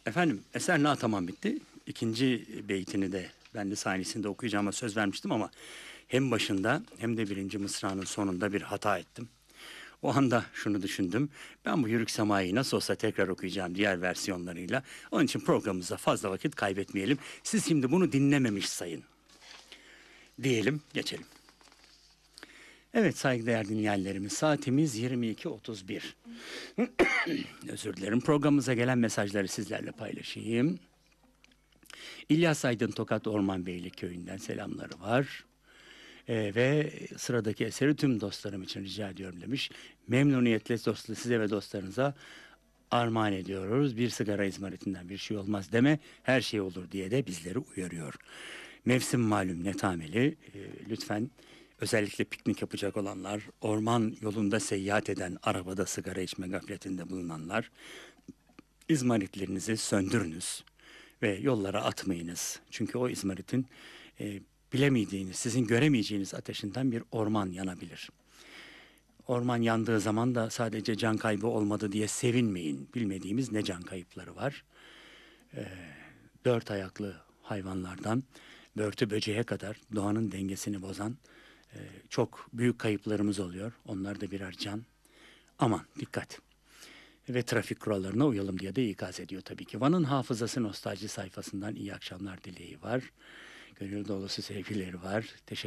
Efendim eser na tamam bitti. İkinci beytini de ben de sahnesinde okuyacağıma söz vermiştim ama hem başında hem de birinci mısranın sonunda bir hata ettim. O anda şunu düşündüm. Ben bu Yörük Semai'yi nasıl olsa tekrar okuyacağım diğer versiyonlarıyla. Onun için programımıza fazla vakit kaybetmeyelim. Siz şimdi bunu dinlememiş sayın. Diyelim geçelim. Evet saygıdeğer dinleyenlerimiz saatimiz 22.31. Özür dilerim programımıza gelen mesajları sizlerle paylaşayım. İlyas Aydın Tokat Ormanbeyli köyünden selamları var. Ve sıradaki eseri tüm dostlarım için rica ediyorum demiş. Memnuniyetle size ve dostlarınıza armağan ediyoruz. Bir sigara izmaritinden bir şey olmaz deme, her şey olur diye de bizleri uyarıyor. Mevsim malum netameli. Lütfen özellikle piknik yapacak olanlar, orman yolunda seyahat eden, arabada sigara içme gafletinde bulunanlar, izmaritlerinizi söndürünüz ve yollara atmayınız. Çünkü o izmaritin bilemediğiniz, sizin göremeyeceğiniz ateşinden bir orman yanabilir. Orman yandığı zaman da sadece can kaybı olmadı diye sevinmeyin. Bilmediğimiz ne can kayıpları var. Dört ayaklı hayvanlardan börtü böceğe kadar doğanın dengesini bozan çok büyük kayıplarımız oluyor. Onlar da birer can. Aman dikkat. Ve trafik kurallarına uyalım diye de ikaz ediyor tabii ki. Van'ın Hafızası Nostalji sayfasından iyi akşamlar dileği var. Gönül dolusu sevgileri var. Teşekkür